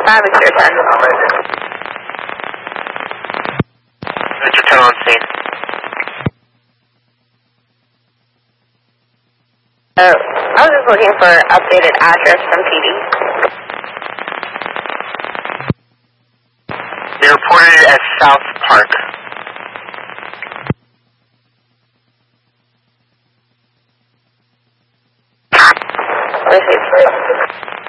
5, it's your 10. It's your 10 on scene. I was just looking for updated address from PD. They reported it as South Park. Let's see.